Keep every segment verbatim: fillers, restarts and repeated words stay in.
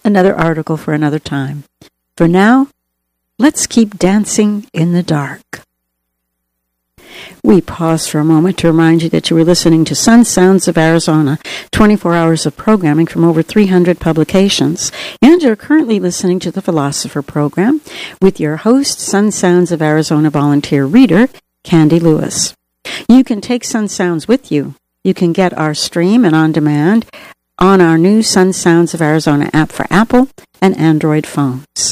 another article for another time. For now, let's keep dancing in the dark. We pause for a moment to remind you that you were listening to Sun Sounds of Arizona, twenty-four hours of programming from over three hundred publications. And you're currently listening to the Philosopher Program with your host, Sun Sounds of Arizona volunteer reader, Candy Lewis. You can take Sun Sounds with you. You can get our stream and on demand on our new Sun Sounds of Arizona app for Apple and Android phones.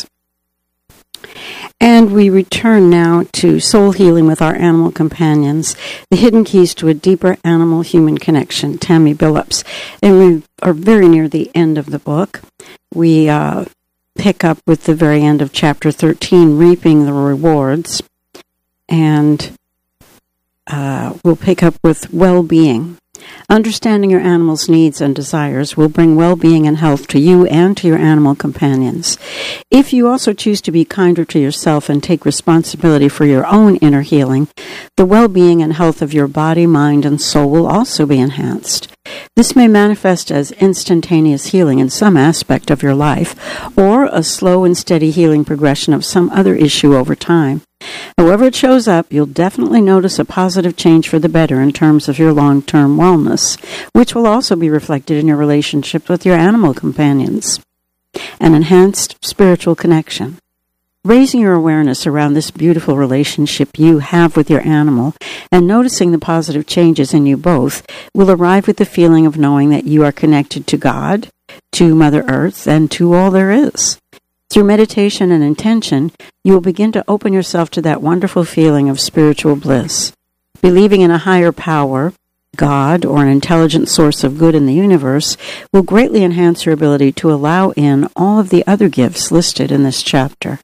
And we return now to soul healing with our animal companions, the hidden keys to a deeper animal-human connection, Tammy Billups. And we are very near the end of the book. We uh, pick up with the very end of chapter thirteen, Reaping the Rewards. And uh, we'll pick up with well-being. Understanding your animal's needs and desires will bring well-being and health to you and to your animal companions. If you also choose to be kinder to yourself and take responsibility for your own inner healing, the well-being and health of your body, mind, and soul will also be enhanced. This may manifest as instantaneous healing in some aspect of your life, or a slow and steady healing progression of some other issue over time. However it shows up, you'll definitely notice a positive change for the better in terms of your long-term wellness, which will also be reflected in your relationship with your animal companions. An enhanced spiritual connection. Raising your awareness around this beautiful relationship you have with your animal and noticing the positive changes in you both will arrive with the feeling of knowing that you are connected to God, to Mother Earth, and to all there is. Through meditation and intention, you will begin to open yourself to that wonderful feeling of spiritual bliss. Believing in a higher power, God, or an intelligent source of good in the universe, will greatly enhance your ability to allow in all of the other gifts listed in this chapter.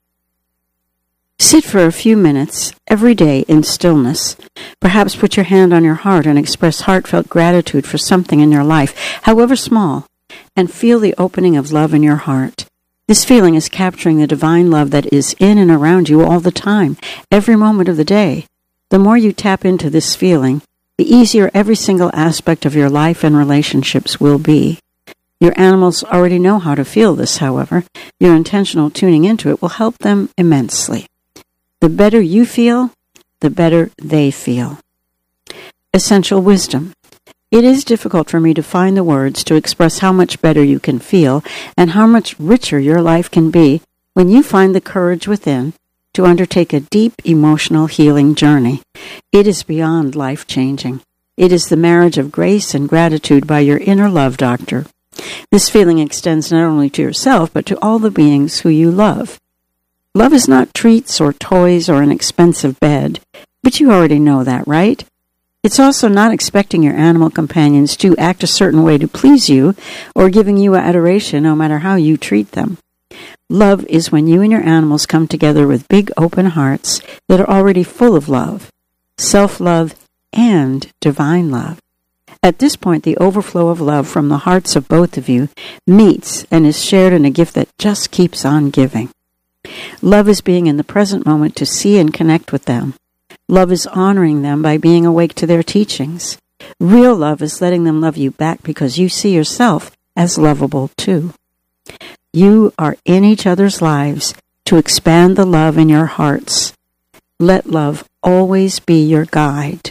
Sit for a few minutes every day in stillness. Perhaps put your hand on your heart and express heartfelt gratitude for something in your life, however small, and feel the opening of love in your heart. This feeling is capturing the divine love that is in and around you all the time, every moment of the day. The more you tap into this feeling, the easier every single aspect of your life and relationships will be. Your animals already know how to feel this, however. Your intentional tuning into it will help them immensely. The better you feel, the better they feel. Essential wisdom. It is difficult for me to find the words to express how much better you can feel and how much richer your life can be when you find the courage within to undertake a deep emotional healing journey. It is beyond life-changing. It is the marriage of grace and gratitude by your inner love doctor. This feeling extends not only to yourself, but to all the beings who you love. Love is not treats or toys or an expensive bed, but you already know that, right? It's also not expecting your animal companions to act a certain way to please you or giving you adoration no matter how you treat them. Love is when you and your animals come together with big open hearts that are already full of love, self-love, and divine love. At this point, the overflow of love from the hearts of both of you meets and is shared in a gift that just keeps on giving. Love is being in the present moment to see and connect with them. Love is honoring them by being awake to their teachings. Real love is letting them love you back because you see yourself as lovable too. You are in each other's lives to expand the love in your hearts. Let love always be your guide.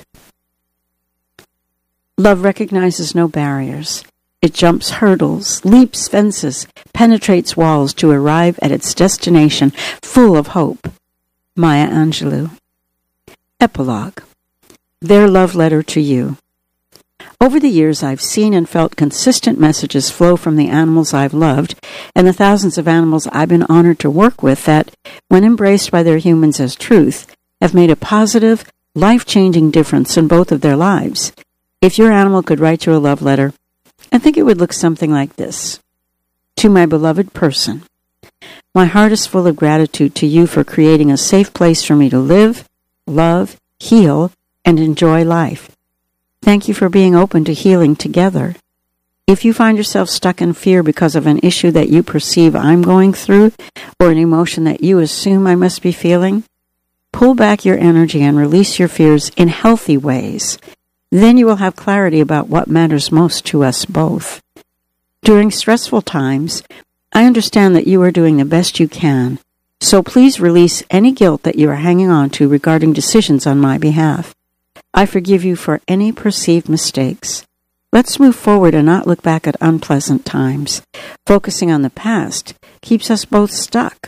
Love recognizes no barriers. It jumps hurdles, leaps fences, penetrates walls to arrive at its destination full of hope. Maya Angelou. Epilogue. Their love letter to you. Over the years, I've seen and felt consistent messages flow from the animals I've loved and the thousands of animals I've been honored to work with that, when embraced by their humans as truth, have made a positive, life-changing difference in both of their lives. If your animal could write you a love letter, I think it would look something like this. To my beloved person, my heart is full of gratitude to you for creating a safe place for me to live, love, heal, and enjoy life. Thank you for being open to healing together. If you find yourself stuck in fear because of an issue that you perceive I'm going through, or an emotion that you assume I must be feeling, pull back your energy and release your fears in healthy ways. Then you will have clarity about what matters most to us both. During stressful times, I understand that you are doing the best you can, so please release any guilt that you are hanging on to regarding decisions on my behalf. I forgive you for any perceived mistakes. Let's move forward and not look back at unpleasant times. Focusing on the past keeps us both stuck.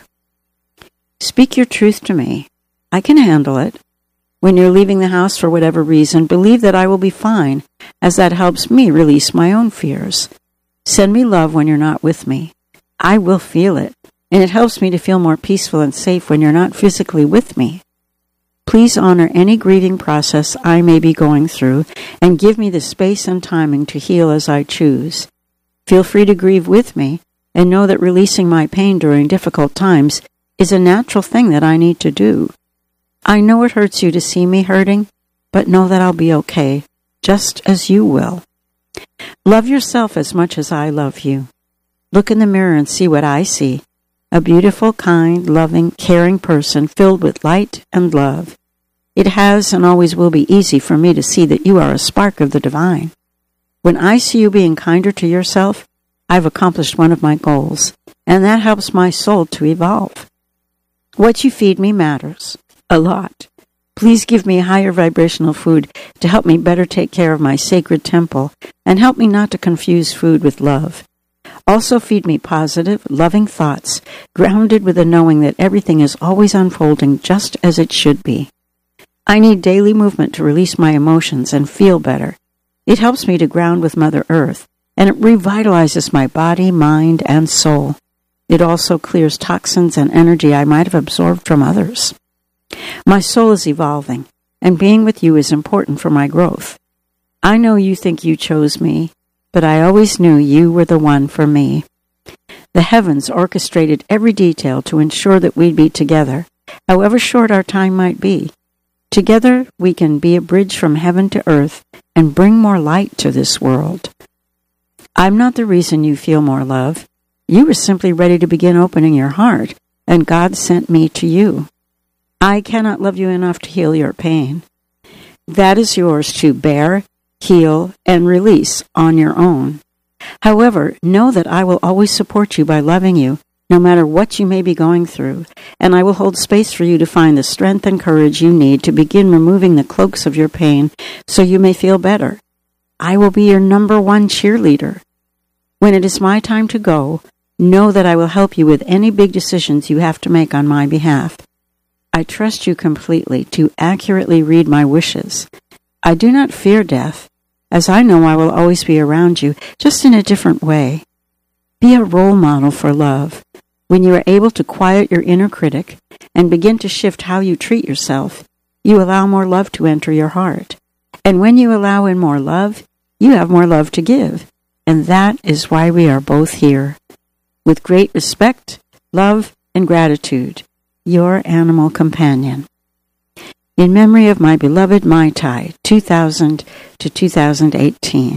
Speak your truth to me. I can handle it. When you're leaving the house for whatever reason, believe that I will be fine, as that helps me release my own fears. Send me love when you're not with me. I will feel it, and it helps me to feel more peaceful and safe when you're not physically with me. Please honor any grieving process I may be going through, and give me the space and timing to heal as I choose. Feel free to grieve with me, and know that releasing my pain during difficult times is a natural thing that I need to do. I know it hurts you to see me hurting, but know that I'll be okay, just as you will. Love yourself as much as I love you. Look in the mirror and see what I see. A beautiful, kind, loving, caring person filled with light and love. It has and always will be easy for me to see that you are a spark of the divine. When I see you being kinder to yourself, I've accomplished one of my goals, and that helps my soul to evolve. What you feed me matters. A lot. Please give me higher vibrational food to help me better take care of my sacred temple and help me not to confuse food with love. Also feed me positive, loving thoughts, grounded with the knowing that everything is always unfolding just as it should be. I need daily movement to release my emotions and feel better. It helps me to ground with Mother Earth, and it revitalizes my body, mind, and soul. It also clears toxins and energy I might have absorbed from others. My soul is evolving, and being with you is important for my growth. I know you think you chose me, but I always knew you were the one for me. The heavens orchestrated every detail to ensure that we'd be together, however short our time might be. Together we can be a bridge from heaven to earth and bring more light to this world. I'm not the reason you feel more love. You were simply ready to begin opening your heart, and God sent me to you. I cannot love you enough to heal your pain. That is yours to bear, heal, and release on your own. However, know that I will always support you by loving you, no matter what you may be going through, and I will hold space for you to find the strength and courage you need to begin removing the cloaks of your pain so you may feel better. I will be your number one cheerleader. When it is my time to go, know that I will help you with any big decisions you have to make on my behalf. I trust you completely to accurately read my wishes. I do not fear death, as I know I will always be around you, just in a different way. Be a role model for love. When you are able to quiet your inner critic and begin to shift how you treat yourself, you allow more love to enter your heart. And when you allow in more love, you have more love to give. And that is why we are both here. With great respect, love, and gratitude, your animal companion. In memory of my beloved Mai Tai, two thousand to two thousand eighteen.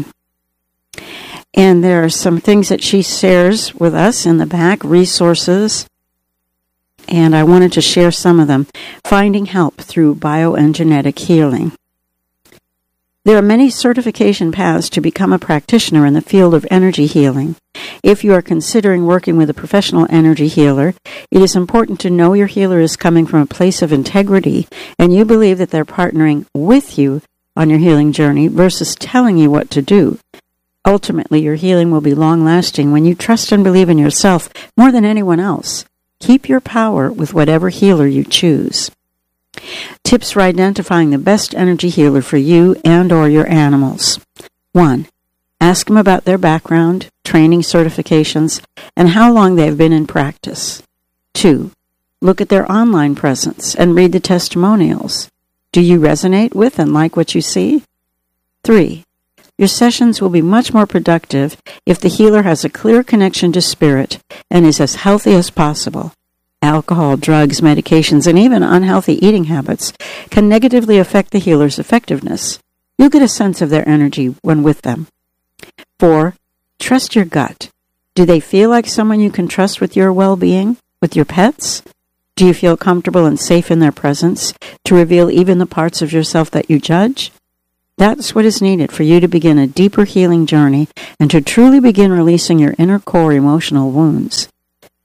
And there are some things that she shares with us in the back, resources, and I wanted to share some of them. Finding help through bioenergetic healing. There are many certification paths to become a practitioner in the field of energy healing. If you are considering working with a professional energy healer, it is important to know your healer is coming from a place of integrity and you believe that they're partnering with you on your healing journey versus telling you what to do. Ultimately, your healing will be long-lasting when you trust and believe in yourself more than anyone else. Keep your power with whatever healer you choose. Tips for identifying the best energy healer for you and or your animals. One, ask them about their background, training certifications, and how long they have been in practice. Two, look at their online presence and read the testimonials. Do you resonate with and like what you see? Three, your sessions will be much more productive if the healer has a clear connection to spirit and is as healthy as possible. Alcohol, drugs, medications, and even unhealthy eating habits can negatively affect the healer's effectiveness. You'll get a sense of their energy when with them. Four, trust your gut. Do they feel like someone you can trust with your well-being, with your pets? Do you feel comfortable and safe in their presence to reveal even the parts of yourself that you judge? That's what is needed for you to begin a deeper healing journey and to truly begin releasing your inner core emotional wounds.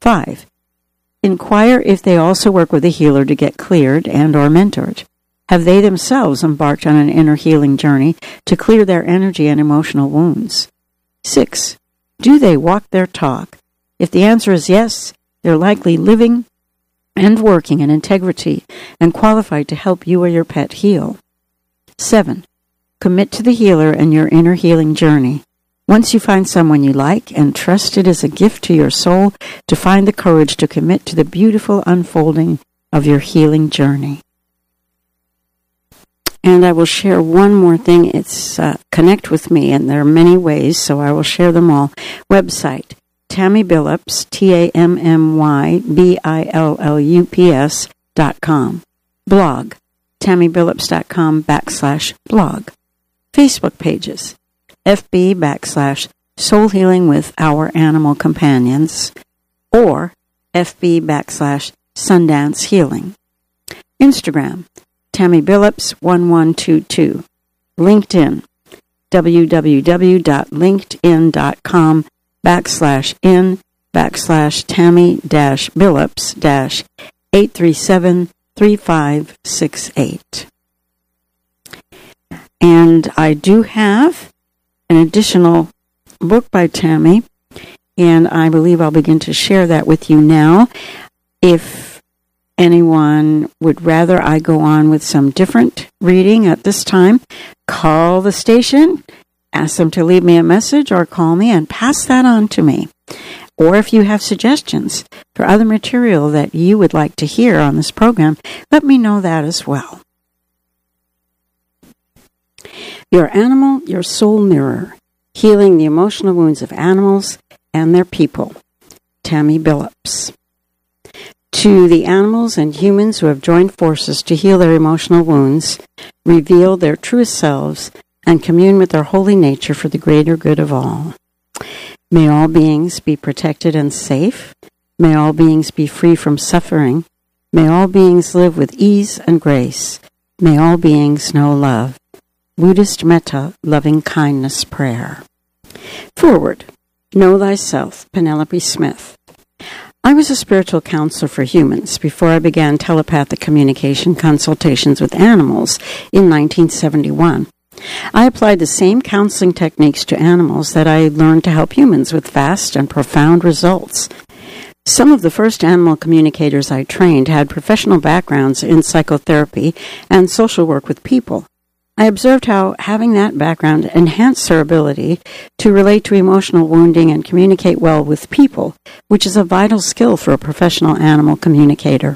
Five, inquire if they also work with a healer to get cleared and or mentored. Have they themselves embarked on an inner healing journey to clear their energy and emotional wounds? Six, do they walk their talk? If the answer is yes, they're likely living and working in integrity and qualified to help you or your pet heal. Seven, commit to the healer and your inner healing journey. Once you find someone you like and trust, it is a gift to your soul to find the courage to commit to the beautiful unfolding of your healing journey. And I will share one more thing. It's uh, connect with me, and there are many ways, so I will share them all. Website, Tammy Billups, T A M M Y B I L L U P S dot com. Blog, tammybillups.com backslash blog. Facebook pages, F B backslash Soul Healing with Our Animal Companions, or F B backslash Sundance Healing. Instagram, Tammy Billups one one two two. LinkedIn, www.linkedin.com backslash in backslash Tammy dash Billups dash eight three seven three five six eight. And I do have an additional book by Tammy, and I believe I'll begin to share that with you now. If anyone would rather I go on with some different reading at this time, call the station, ask them to leave me a message or call me and pass that on to me. Or if you have suggestions for other material that you would like to hear on this program, let me know that as well. Your Animal, Your Soul Mirror, Healing the Emotional Wounds of Animals and Their People. Tammy Billups. To the animals and humans who have joined forces to heal their emotional wounds, reveal their truest selves, and commune with their holy nature for the greater good of all. May all beings be protected and safe. May all beings be free from suffering. May all beings live with ease and grace. May all beings know love. Buddhist Metta, Loving Kindness Prayer. Forward. Know Thyself, Penelope Smith. I was a spiritual counselor for humans before I began telepathic communication consultations with animals in nineteen seventy-one. I applied the same counseling techniques to animals that I learned to help humans with fast and profound results. Some of the first animal communicators I trained had professional backgrounds in psychotherapy and social work with people. I observed how having that background enhanced their ability to relate to emotional wounding and communicate well with people, which is a vital skill for a professional animal communicator.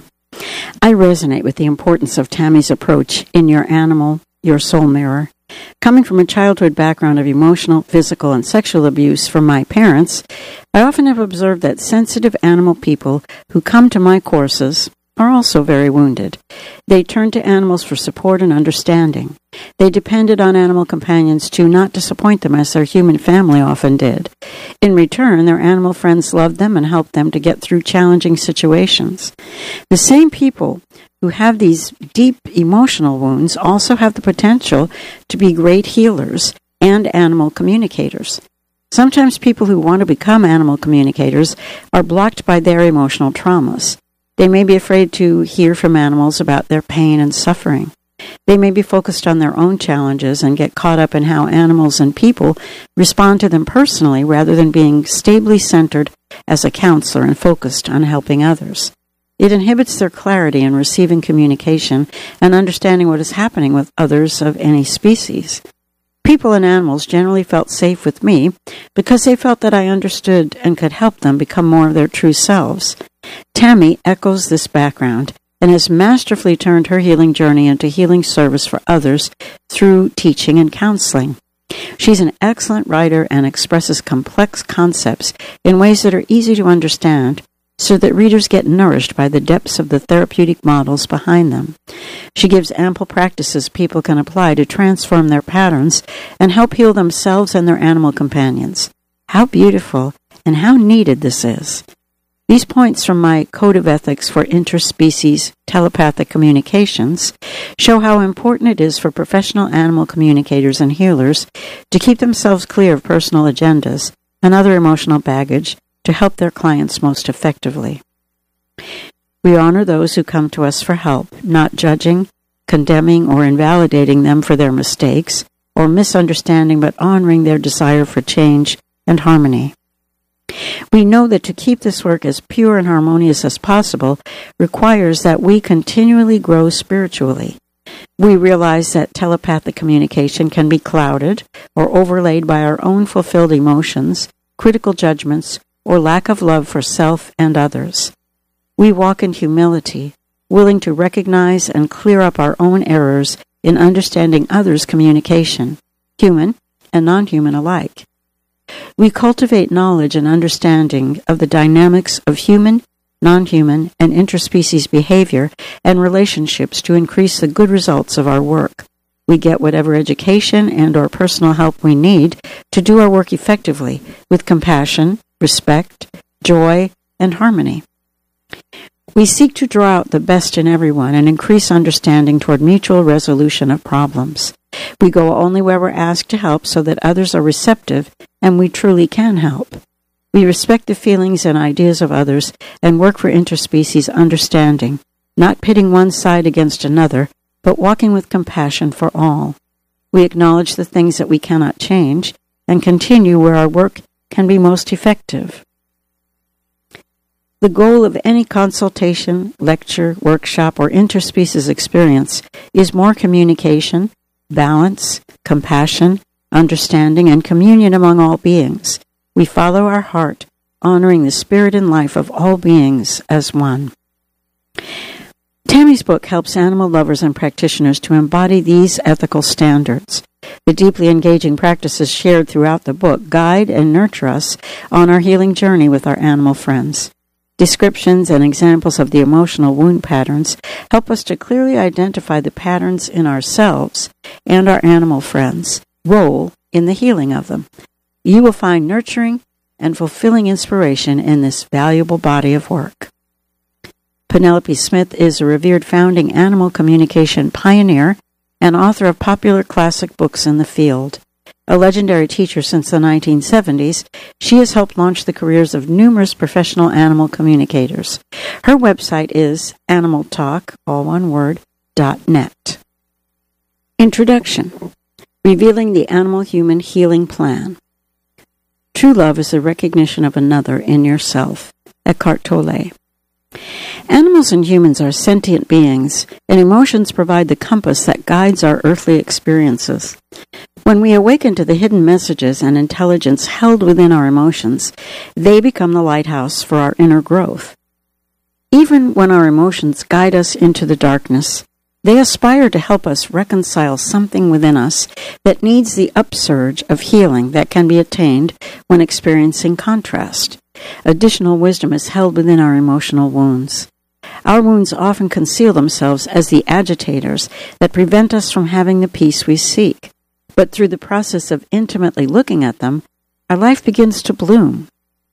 I resonate with the importance of Tammy's approach in Your Animal, Your Soul Mirror. Coming from a childhood background of emotional, physical, and sexual abuse from my parents, I often have observed that sensitive animal people who come to my courses are also very wounded. They turn to animals for support and understanding. They depended on animal companions to not disappoint them as their human family often did. In return, their animal friends loved them and helped them to get through challenging situations. The same people who have these deep emotional wounds also have the potential to be great healers and animal communicators. Sometimes people who want to become animal communicators are blocked by their emotional traumas. They may be afraid to hear from animals about their pain and suffering. They may be focused on their own challenges and get caught up in how animals and people respond to them personally rather than being stably centered as a counselor and focused on helping others. It inhibits their clarity in receiving communication and understanding what is happening with others of any species. People and animals generally felt safe with me because they felt that I understood and could help them become more of their true selves. Tammy echoes this background and has masterfully turned her healing journey into healing service for others through teaching and counseling. She's an excellent writer and expresses complex concepts in ways that are easy to understand so that readers get nourished by the depths of the therapeutic models behind them. She gives ample practices people can apply to transform their patterns and help heal themselves and their animal companions. How beautiful and how needed this is. These points from my Code of Ethics for Interspecies Telepathic Communications show how important it is for professional animal communicators and healers to keep themselves clear of personal agendas and other emotional baggage to help their clients most effectively. We honor those who come to us for help, not judging, condemning, or invalidating them for their mistakes or misunderstanding, but honoring their desire for change and harmony. We know that to keep this work as pure and harmonious as possible requires that we continually grow spiritually. We realize that telepathic communication can be clouded or overlaid by our own fulfilled emotions, critical judgments, or lack of love for self and others. We walk in humility, willing to recognize and clear up our own errors in understanding others' communication, human and non-human alike. We cultivate knowledge and understanding of the dynamics of human, non-human, and interspecies behavior and relationships to increase the good results of our work. We get whatever education and or personal help we need to do our work effectively with compassion, respect, joy, and harmony. We seek to draw out the best in everyone and increase understanding toward mutual resolution of problems. We go only where we're asked to help so that others are receptive and we truly can help. We respect the feelings and ideas of others and work for interspecies understanding, not pitting one side against another, but walking with compassion for all. We acknowledge the things that we cannot change and continue where our work can be most effective. The goal of any consultation, lecture, workshop, or interspecies experience is more communication, balance, compassion, understanding, and communion among all beings. We follow our heart, honoring the spirit and life of all beings as one. Tammy's book helps animal lovers and practitioners to embody these ethical standards. The deeply engaging practices shared throughout the book guide and nurture us on our healing journey with our animal friends. Descriptions and examples of the emotional wound patterns help us to clearly identify the patterns in ourselves and our animal friends' role in the healing of them. You will find nurturing and fulfilling inspiration in this valuable body of work. Penelope Smith is a revered founding animal communication pioneer and author of popular classic books in the field. A legendary teacher since the nineteen seventies, she has helped launch the careers of numerous professional animal communicators. Her website is animal talk, all one word, dot net. Introduction. Revealing the Animal-Human Healing Plan. True love is the recognition of another in yourself. Eckhart Tolle. Animals and humans are sentient beings, and emotions provide the compass that guides our earthly experiences. When we awaken to the hidden messages and intelligence held within our emotions, they become the lighthouse for our inner growth. Even when our emotions guide us into the darkness, they aspire to help us reconcile something within us that needs the upsurge of healing that can be attained when experiencing contrast. Additional wisdom is held within our emotional wounds. Our wounds often conceal themselves as the agitators that prevent us from having the peace we seek. But through the process of intimately looking at them, our life begins to bloom.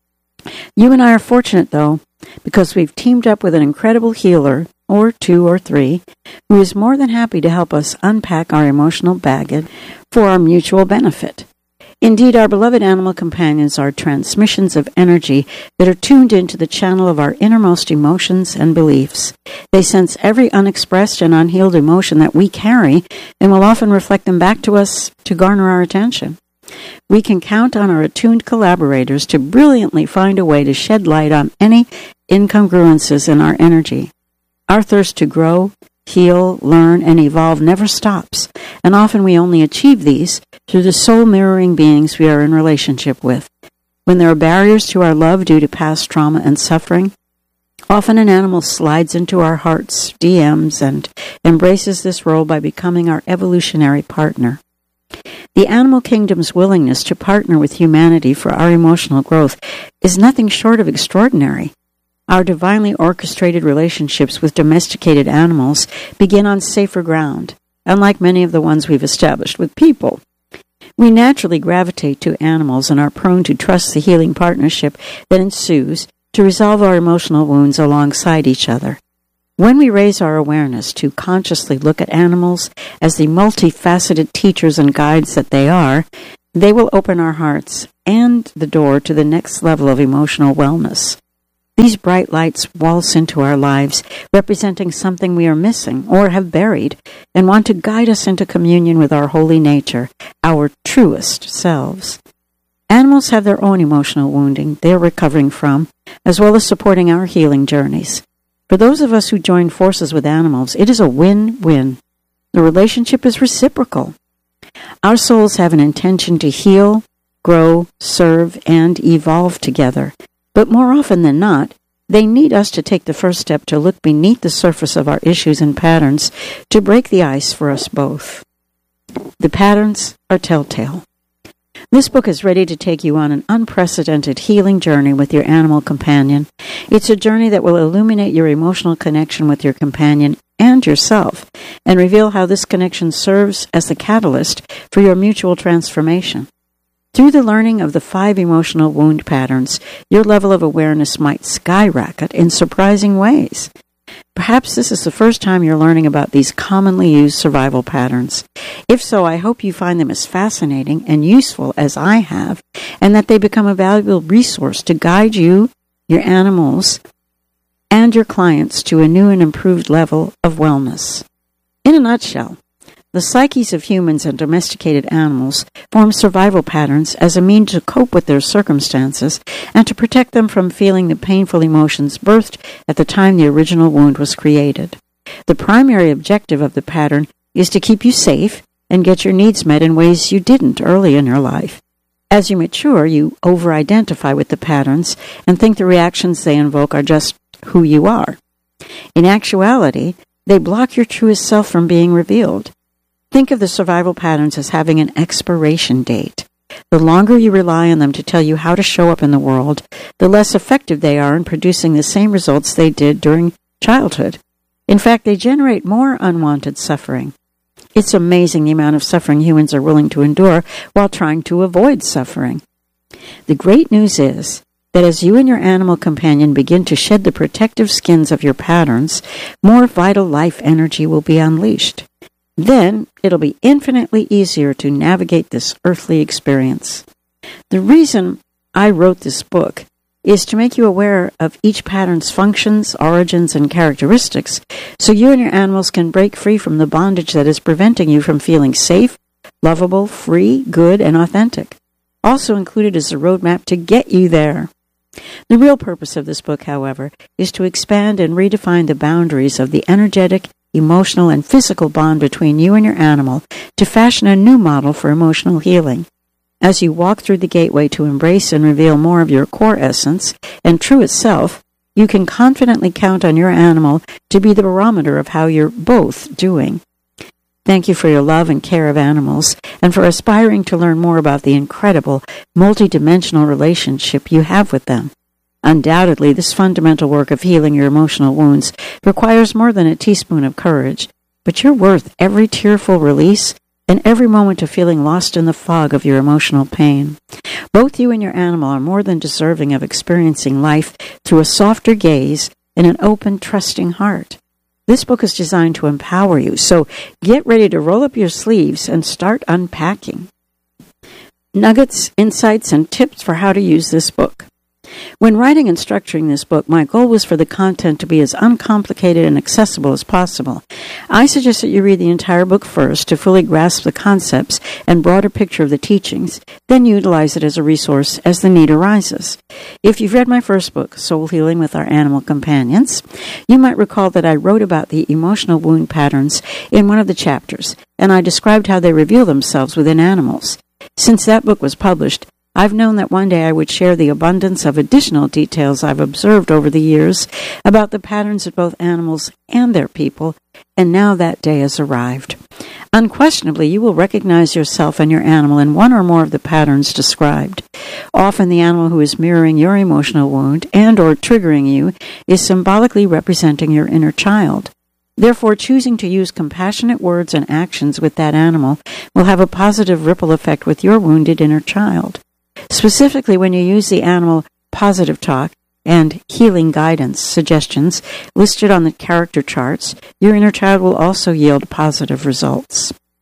You and I are fortunate, though, because we've teamed up with an incredible healer, or two or three, who is more than happy to help us unpack our emotional baggage for our mutual benefit. Indeed, our beloved animal companions are transmissions of energy that are tuned into the channel of our innermost emotions and beliefs. They sense every unexpressed and unhealed emotion that we carry and will often reflect them back to us to garner our attention. We can count on our attuned collaborators to brilliantly find a way to shed light on any incongruences in our energy. Our thirst to grow, heal, learn, and evolve never stops, and often we only achieve these through the soul-mirroring beings we are in relationship with. When there are barriers to our love due to past trauma and suffering, often an animal slides into our hearts' D Ms and embraces this role by becoming our evolutionary partner. The animal kingdom's willingness to partner with humanity for our emotional growth is nothing short of extraordinary. Our divinely orchestrated relationships with domesticated animals begin on safer ground, unlike many of the ones we've established with people. We naturally gravitate to animals and are prone to trust the healing partnership that ensues to resolve our emotional wounds alongside each other. When we raise our awareness to consciously look at animals as the multifaceted teachers and guides that they are, They will open our hearts and the door to the next level of emotional wellness. These bright lights waltz into our lives, representing something we are missing or have buried, and want to guide us into communion with our holy nature, our truest selves. Animals have their own emotional wounding they are recovering from, as well as supporting our healing journeys. For those of us who join forces with animals, it is a win-win. The relationship is reciprocal. Our souls have an intention to heal, grow, serve, and evolve together. But more often than not, they need us to take the first step to look beneath the surface of our issues and patterns to break the ice for us both. The patterns are telltale. This book is ready to take you on an unprecedented healing journey with your animal companion. It's a journey that will illuminate your emotional connection with your companion and yourself, and reveal how this connection serves as the catalyst for your mutual transformation. Through the learning of the five emotional wound patterns, your level of awareness might skyrocket in surprising ways. Perhaps this is the first time you're learning about these commonly used survival patterns. If so, I hope you find them as fascinating and useful as I have, and that they become a valuable resource to guide you, your animals, and your clients to a new and improved level of wellness. In a nutshell, the psyches of humans and domesticated animals form survival patterns as a means to cope with their circumstances and to protect them from feeling the painful emotions birthed at the time the original wound was created. The primary objective of the pattern is to keep you safe and get your needs met in ways you didn't early in your life. As you mature, you over-identify with the patterns and think the reactions they invoke are just who you are. In actuality, they block your truest self from being revealed. Think of the survival patterns as having an expiration date. The longer you rely on them to tell you how to show up in the world, the less effective they are in producing the same results they did during childhood. In fact, they generate more unwanted suffering. It's amazing the amount of suffering humans are willing to endure while trying to avoid suffering. The great news is that as you and your animal companion begin to shed the protective skins of your patterns, more vital life energy will be unleashed. Then it'll be infinitely easier to navigate this earthly experience. The reason I wrote this book is to make you aware of each pattern's functions, origins, and characteristics, so you and your animals can break free from the bondage that is preventing you from feeling safe, lovable, free, good, and authentic. Also included is a roadmap to get you there. The real purpose of this book, however, is to expand and redefine the boundaries of the energetic, emotional, and physical bond between you and your animal to fashion a new model for emotional healing. As you walk through the gateway to embrace and reveal more of your core essence and truest self, you can confidently count on your animal to be the barometer of how you're both doing. Thank you for your love and care of animals, and for aspiring to learn more about the incredible, multidimensional relationship you have with them. Undoubtedly, this fundamental work of healing your emotional wounds requires more than a teaspoon of courage, but you're worth every tearful release and every moment of feeling lost in the fog of your emotional pain. Both you and your animal are more than deserving of experiencing life through a softer gaze and an open, trusting heart. This book is designed to empower you, so get ready to roll up your sleeves and start unpacking. Nuggets, insights, and tips for how to use this book. When writing and structuring this book, my goal was for the content to be as uncomplicated and accessible as possible. I suggest that you read the entire book first to fully grasp the concepts and broader picture of the teachings, then utilize it as a resource as the need arises. If you've read my first book, Soul Healing with Our Animal Companions, you might recall that I wrote about the emotional wound patterns in one of the chapters, and I described how they reveal themselves within animals. Since that book was published, I've known that one day I would share the abundance of additional details I've observed over the years about the patterns of both animals and their people, and now that day has arrived. Unquestionably, you will recognize yourself and your animal in one or more of the patterns described. Often the animal who is mirroring your emotional wound and or triggering you is symbolically representing your inner child. Therefore, choosing to use compassionate words and actions with that animal will have a positive ripple effect with your wounded inner child. Specifically, when you use the animal positive talk and healing guidance suggestions listed on the character charts, your inner child will also yield positive results.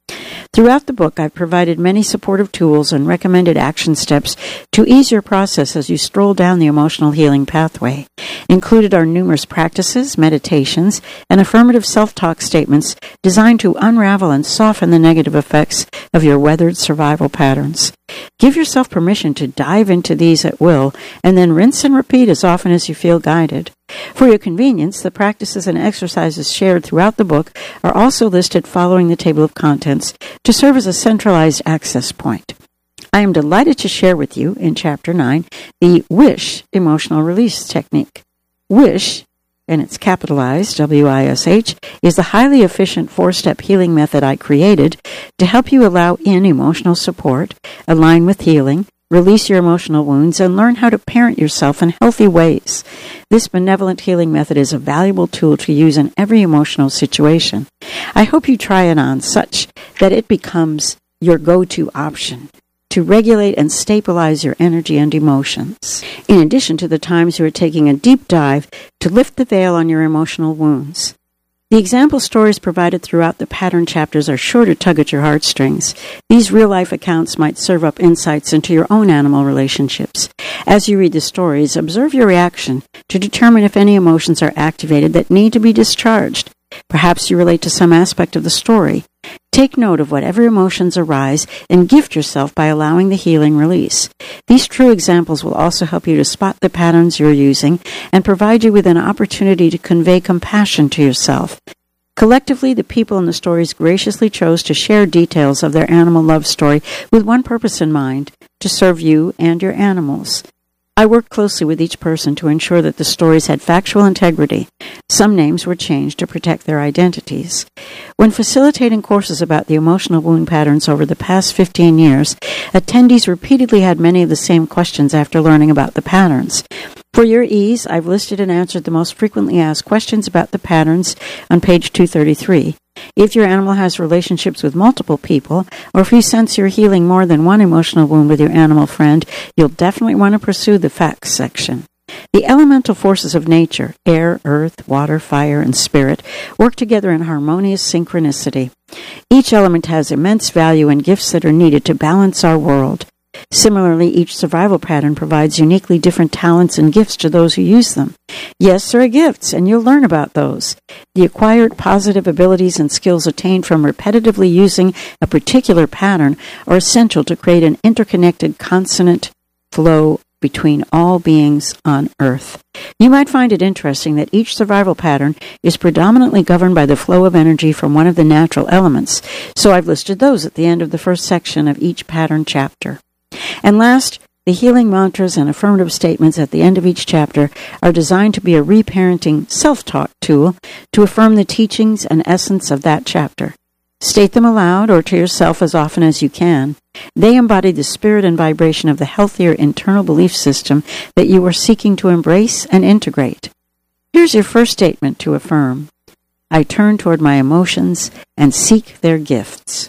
Throughout the book, I've provided many supportive tools and recommended action steps to ease your process as you stroll down the emotional healing pathway. Included are numerous practices, meditations, and affirmative self-talk statements designed to unravel and soften the negative effects of your weathered survival patterns. Give yourself permission to dive into these at will, and then rinse and repeat as often as you feel guided. For your convenience, the practices and exercises shared throughout the book are also listed following the table of contents to serve as a centralized access point. I am delighted to share with you in Chapter nine the WISH emotional release technique. WISH, and it's capitalized, W I S H, is the highly efficient four-step healing method I created to help you allow in emotional support, align with healing, release your emotional wounds, and learn how to parent yourself in healthy ways. This benevolent healing method is a valuable tool to use in every emotional situation. I hope you try it on such that it becomes your go-to option to regulate and stabilize your energy and emotions, in addition to the times you are taking a deep dive to lift the veil on your emotional wounds. The example stories provided throughout the pattern chapters are sure to tug at your heartstrings. These real-life accounts might serve up insights into your own animal relationships. As you read the stories, observe your reaction to determine if any emotions are activated that need to be discharged. Perhaps you relate to some aspect of the story. Take note of whatever emotions arise and gift yourself by allowing the healing release. These true examples will also help you to spot the patterns you're using and provide you with an opportunity to convey compassion to yourself. Collectively, the people in the stories graciously chose to share details of their animal love story with one purpose in mind, to serve you and your animals. I worked closely with each person to ensure that the stories had factual integrity. Some names were changed to protect their identities. When facilitating courses about the emotional wound patterns over the past fifteen years, attendees repeatedly had many of the same questions after learning about the patterns. For your ease, I've listed and answered the most frequently asked questions about the patterns on page two thirty-three. If your animal has relationships with multiple people, or if you sense you're healing more than one emotional wound with your animal friend, you'll definitely want to pursue the facts section. The elemental forces of nature, air, earth, water, fire, and spirit, work together in harmonious synchronicity. Each element has immense value and gifts that are needed to balance our world. Similarly, each survival pattern provides uniquely different talents and gifts to those who use them. Yes, there are gifts, and you'll learn about those. The acquired positive abilities and skills attained from repetitively using a particular pattern are essential to create an interconnected consonant flow between all beings on Earth. You might find it interesting that each survival pattern is predominantly governed by the flow of energy from one of the natural elements, so I've listed those at the end of the first section of each pattern chapter. And last, the healing mantras and affirmative statements at the end of each chapter are designed to be a reparenting self-talk tool to affirm the teachings and essence of that chapter. State them aloud or to yourself as often as you can. They embody the spirit and vibration of the healthier internal belief system that you are seeking to embrace and integrate. Here's your first statement to affirm. I turn toward my emotions and seek their gifts.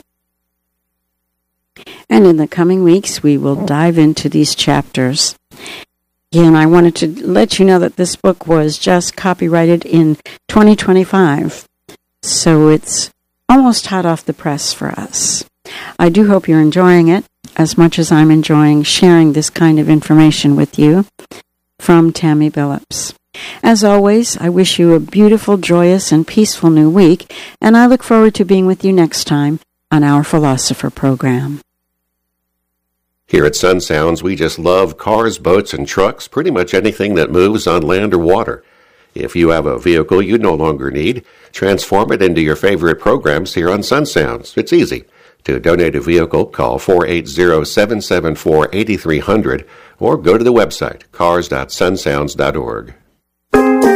And in the coming weeks, we will dive into these chapters. Again, I wanted to let you know that this book was just copyrighted in twenty twenty-five, so it's almost hot off the press for us. I do hope you're enjoying it as much as I'm enjoying sharing this kind of information with you. From Tammy Billups. As always, I wish you a beautiful, joyous, and peaceful new week, and I look forward to being with you next time on our Philosopher program. Here at Sun Sounds, we just love cars, boats, and trucks, pretty much anything that moves on land or water. If you have a vehicle you no longer need, transform it into your favorite programs here on Sun Sounds. It's easy. To donate a vehicle, call four eight zero, seven seven four, eight three zero zero or go to the website cars dot sun sounds dot org.